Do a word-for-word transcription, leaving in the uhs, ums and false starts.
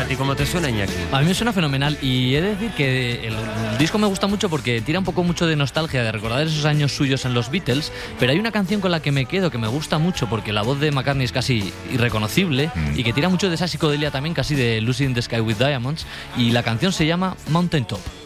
ti cómo te suena, Iñaki? A mí me suena fenomenal y he de decir que el, el disco me gusta mucho porque tira un poco mucho de nostalgia, de recordar esos años suyos en los Beatles, pero hay una canción con la que me quedo que me gusta mucho porque la voz de McCartney es casi irreconocible mm. y que tira mucho de esa psicodelia también, casi de Lucy in the Sky with Diamonds, y la canción se llama Mountain Top.